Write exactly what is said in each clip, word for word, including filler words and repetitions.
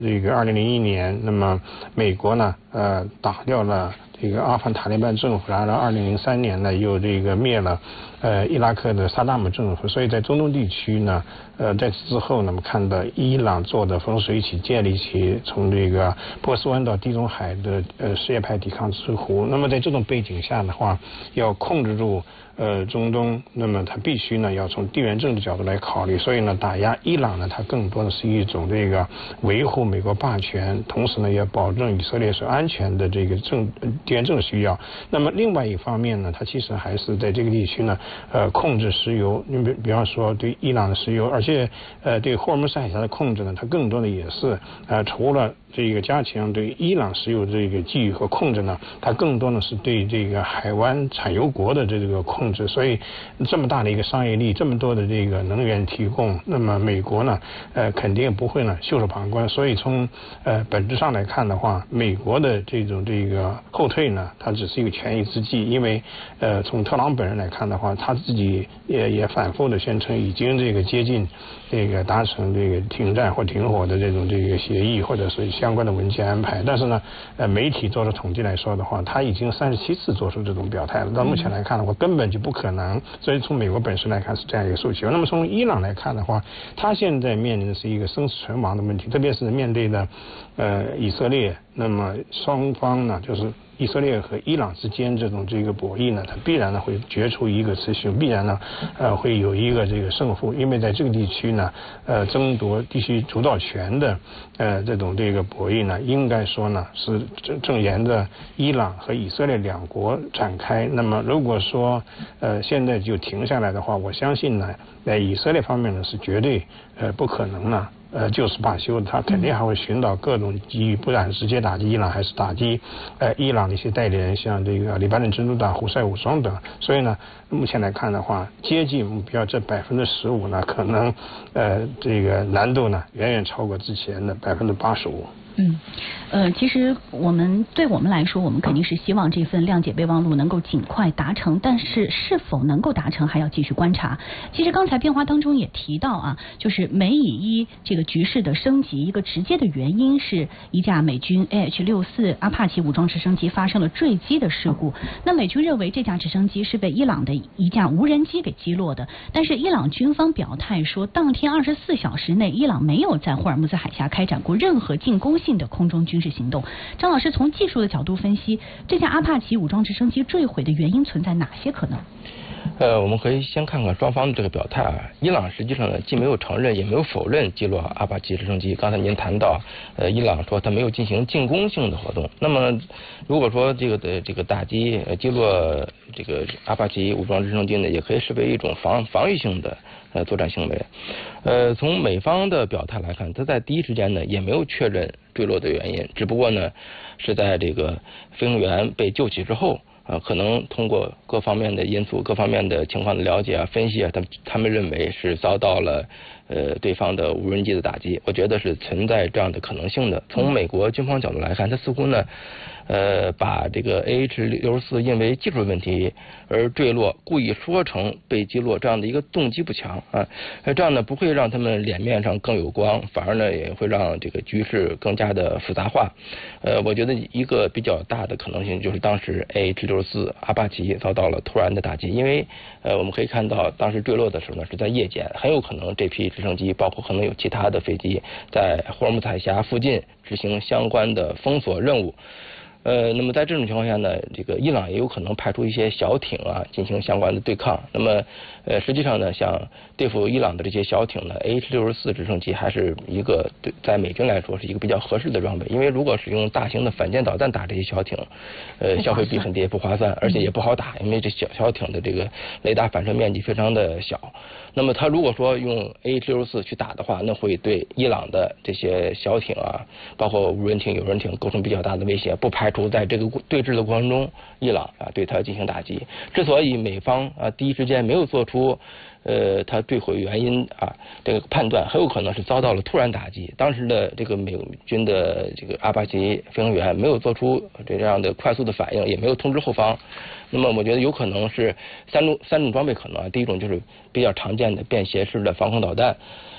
这个二零零一年，那么美国呢，呃，打掉了这个阿富汗塔利班政府，然后二零零三年呢，又这个灭了呃伊拉克的萨达姆政府，所以在中东地区呢，呃，在此之后，那么看到伊朗做的风水起，建立起从这个波斯湾到地中海的呃什叶派抵抗之湖。那么在这种背景下的话，要控制住呃中东，那么它必须呢要从地缘政治角度来考虑，所以呢打压伊朗呢，它更多的是一种这个维护美国霸权，同时呢也保证以色列是安全的这个政地缘政治需要。那么另外一方面呢，它其实还是在这个地区呢，呃控制石油，你比比方说对伊朗的石油，而且呃对霍尔木兹海峡的控制呢，它更多的也是呃除了这个加强对伊朗石油这个觊觎和控制呢，它更多的是对这个海湾产油国的这个控制。所以这么大的一个商业利益，这么多的这个能源提供，那么美国呢，呃肯定不会呢袖手旁观。所以从呃本质上来看的话，美国的这种这个后退呢，它只是一个权宜之计。因为呃从特朗普本人来看的话，他自己也也反复的宣称已经这个接近这个达成这个停战或停火的这种这个协议，或者是相关的文件安排。但是呢，呃，媒体做的统计来说的话，他已经三十七次做出这种表态了。到目前来看的话，根本就不可能。所以从美国本身来看是这样一个诉求。那么从伊朗来看的话，他现在面临的是一个生死存亡的问题，特别是面对的呃以色列，那么双方呢就是。以色列和伊朗之间这种这个博弈呢，它必然呢会决出一个雌雄，必然呢呃会有一个这个胜负。因为在这个地区呢，呃争夺地区主导权的呃这种这个博弈呢，应该说呢是正正沿着伊朗和以色列两国展开。那么如果说呃现在就停下来的话，我相信呢，在以色列方面呢是绝对呃不可能呢。呃，就是罢休，他肯定还会寻找各种机遇，不管直接打击伊朗，还是打击呃伊朗的一些代理人，像这个黎巴嫩真主党、胡塞武装等。所以呢，目前来看的话，接近目标这百分之十五呢，可能呃这个难度呢远远超过之前的百分之八十五。 嗯，呃，其实我们对我们来说，我们肯定是希望这份谅解备忘录能够尽快达成，但是是否能够达成还要继续观察。其实刚才片花当中也提到啊，就是美以伊这个局势的升级，一个直接的原因是一架美军 A H 六十四 阿帕奇武装直升机发生了坠机的事故。那美军认为这架直升机是被伊朗的一架无人机给击落的，但是伊朗军方表态说，当天二十四小时内，伊朗没有在霍尔木兹海峡开展过任何进攻性的空中军事行动。张老师从技术的角度分析，这架阿帕奇武装直升机坠毁的原因存在哪些可能？ 呃，我们可以先看看双方的这个表态啊。伊朗实际上呢，既没有承认，也没有否认击落阿帕奇直升机。刚才您谈到，呃，伊朗说他没有进行进攻性的活动。那么，如果说这个的这个打击呃击落这个阿帕奇武装直升机呢，也可以视为一种防防御性的呃作战行为。呃，从美方的表态来看，他在第一时间呢也没有确认坠落的原因，只不过呢是在这个飞行员被救起之后。啊，可能通过各方面的因素、各方面的情况的了解啊、分析啊，他他们认为是遭到了呃对方的无人机的打击。我觉得是存在这样的可能性的。从美国军方角度来看，他似乎呢，呃，把这个 A H 六十四因为技术问题而坠落，故意说成被击落这样的一个动机不强啊。这样呢不会让他们脸面上更有光，反而呢也会让这个局势更加的复杂化。呃，我觉得一个比较大的可能性就是当时 A H 六十四阿帕奇遭到了突然的打击，因为呃我们可以看到当时坠落的时候呢是在夜间，很有可能这批直升机包括可能有其他的飞机在霍尔木兹海峡附近执行相关的封锁任务。呃，那么在这种情况下呢，这个伊朗也有可能派出一些小艇啊，进行相关的对抗。那么，呃，实际上呢，像对付伊朗的这些小艇呢 ，A H 六十四直升机还是一个对在美军来说是一个比较合适的装备。因为如果使用大型的反舰导弹打这些小艇，呃，消费比很低，不划算，而且也不好打，因为这小小艇的这个雷达反射面积非常的小。那么，他如果说用 A H 六十四去打的话，那会对伊朗的这些小艇啊，包括无人艇、有人艇构成比较大的威胁，不排除在这个对峙的过程中，伊朗啊对它进行打击。之所以美方啊第一时间没有做出呃它坠毁原因啊这个判断，很有可能是遭到了突然打击。当时的这个美军的这个阿帕奇飞行员没有做出这样的快速的反应，也没有通知后方。那么我觉得有可能是三种三种装备可能啊，第一种就是比较常见的便携式的防空导弹。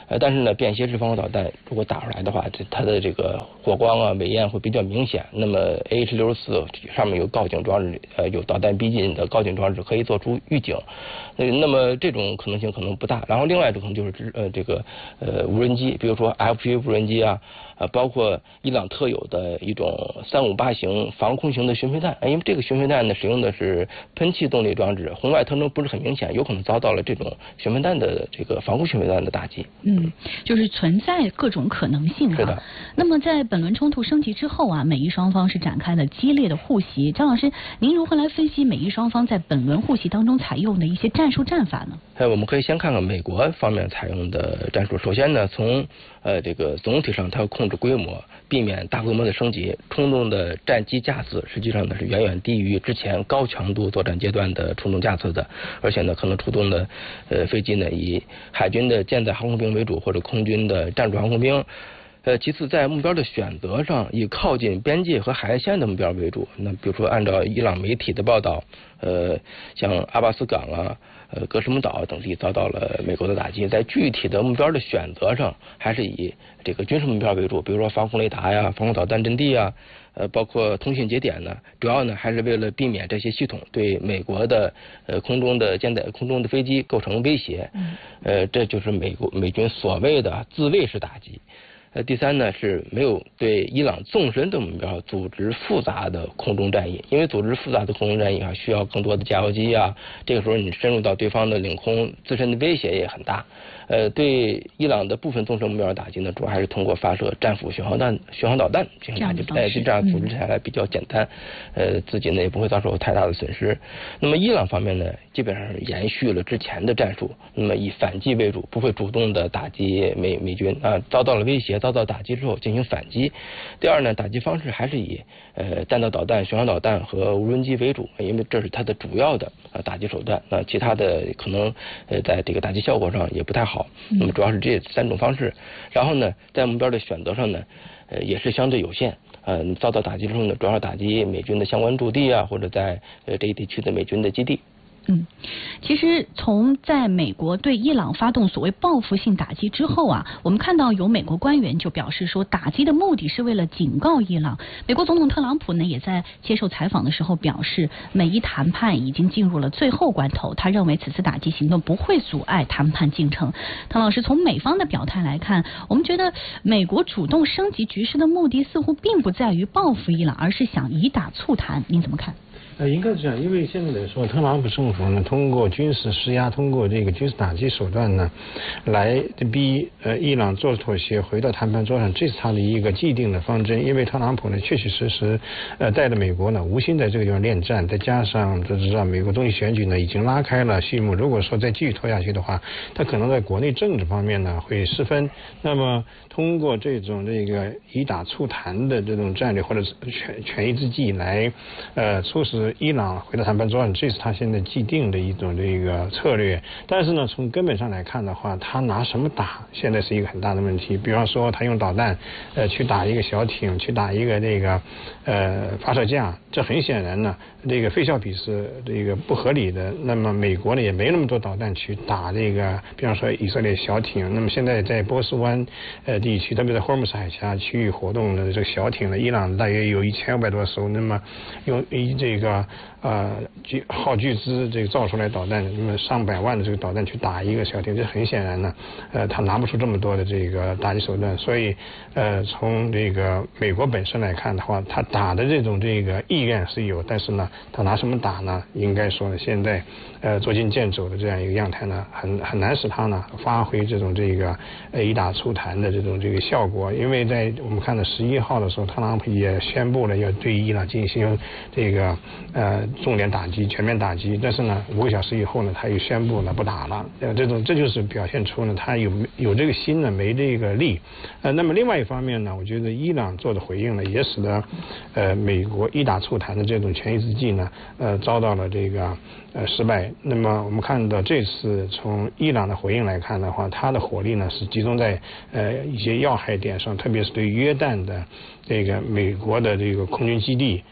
呃，但是呢，便携式防空导弹如果打出来的话，这它的这个火光啊、尾焰会比较明显。那么 A H 六十四上面有告警装置，呃，有导弹逼近的告警装置，可以做出预警。呃，那么这种可能性可能不大。然后另外一种可能就是呃这个呃无人机，比如说 F P V 无人机啊。呃，包括伊朗特有的一种三五八型防空型的巡飞弹，因为这个巡飞弹呢使用的是喷气动力装置，红外特征不是很明显，有可能遭到了这种巡飞弹的这个防空巡飞弹的打击。 嗯，就是存在各种可能性哈。 是的。 那么在本轮冲突升级之后啊，美伊双方是展开了激烈的互袭。张老师，您如何来分析美伊双方在本轮互袭当中采用的一些战术战法呢？ 呃，我们可以先看看美国方面采用的战术。首先呢，从呃这个总体上，它要控制规模，避免大规模的升级。冲动的战机架次实际上呢是远远低于之前高强度作战阶段的冲动架次的，而且呢可能出动的呃飞机呢以海军的舰载航空兵为主，或者空军的战术航空兵。呃，其次在目标的选择上，以靠近边界和海岸线的目标为主。那比如说，按照伊朗媒体的报道，呃，像阿巴斯港啊、呃格什姆岛等地遭到了美国的打击。在具体的目标的选择上，还是以这个军事目标为主，比如说防空雷达呀、防空导弹阵地啊，呃，包括通讯节点呢，主要呢还是为了避免这些系统对美国的呃空中的舰载空中的飞机构成威胁。呃，这就是美国美军所谓的自卫式打击。呃，第三呢是没有对伊朗纵深的目标组织复杂的空中战役，因为组织复杂的空中战役啊，需要更多的加油机啊，这个时候你深入到对方的领空，自身的威胁也很大。呃，对伊朗的部分纵深目标打击呢，主要还是通过发射战斧巡航弹、巡航导弹进行打击，哎，这样组织起来比较简单，呃，自己呢也不会遭受太大的损失。那么伊朗方面呢，基本上是延续了之前的战术，那么以反击为主，不会主动的打击美美军啊，遭到了威胁、遭到打击之后进行反击。第二呢，打击方式还是以呃弹道导弹、巡航导弹和无人机为主，因为这是它的主要的呃打击手段。那其他的可能呃在这个打击效果上也不太好。那么主要是这三种方式。然后呢，在目标的选择上呢，呃也是相对有限。呃，遭到打击之后呢，主要打击美军的相关驻地啊，或者在呃这一地区的美军的基地。 嗯，其实从在美国对伊朗发动所谓报复性打击之后啊，我们看到有美国官员就表示说，打击的目的是为了警告伊朗。美国总统特朗普呢也在接受采访的时候表示，美伊谈判已经进入了最后关头，他认为此次打击行动不会阻碍谈判进程。唐老师，从美方的表态来看，我们觉得美国主动升级局势的目的似乎并不在于报复伊朗，而是想以打促谈，您怎么看？ 呃，应该是这样，因为现在来说，特朗普政府呢，通过军事施压，通过这个军事打击手段呢，来逼呃伊朗做妥协，回到谈判桌上，这是他的一个既定的方针。因为特朗普呢，确确实实呃带着美国呢，无心在这个地方恋战，再加上都知道美国中期选举呢已经拉开了序幕，如果说再继续拖下去的话，他可能在国内政治方面呢会失分。那么通过这种这个以打促谈的这种战略或者是权权宜之计来呃促使伊朗回到谈判桌上，这是他现在既定的一种这个策略。但是呢，从根本上来看的话，他拿什么打，现在是一个很大的问题。比方说，他用导弹呃去打一个小艇，去打一个这个呃发射架，这很显然呢，这个费效比是这个不合理的。那么美国呢也没那么多导弹去打这个，比方说以色列小艇。那么现在在波斯湾呃地区，特别在霍尔木斯海峡区域活动的这个小艇呢，伊朗大约有一千五百多艘。那么用以这个呃巨耗巨资这个造出来导弹，那么上百万的这个导弹去打一个小艇，这很显然呢，呃，他拿不出这么多的这个打击手段。所以，呃，从这个美国本身来看的话，他打的这种这个意愿是有，但是呢，他拿什么打呢？应该说呢，现在呃捉襟见肘的这样一个样态呢，很很难使他呢发挥这种这个呃以打促谈的这种这个效果。因为在我们看到十一号的时候，特朗普也宣布了要对伊朗进行这个呃重点打击、全面打击，但是呢，五个小时以后呢，他又宣布了不打了。呃，这种这就是表现出呢，他有有这个心呢，没这个力。呃，那么另外一方面呢，我觉得伊朗做的回应呢，也使得呃美国以打促谈的这种权宜之计呢，呃，遭到了这个呃失败。那么我们看到这次从伊朗的回应来看的话，它的火力呢是集中在呃一些要害点上，特别是对约旦的这个美国的这个空军基地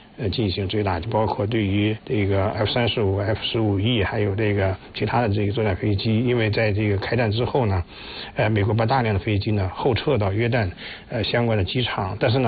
呃进行追打，就包括对于这个 F 三十五、F 十五 E 还有这个其他的这个作战飞机，因为在这个开战之后呢，呃，美国把大量的飞机呢后撤到约旦呃相关的机场，但是呢。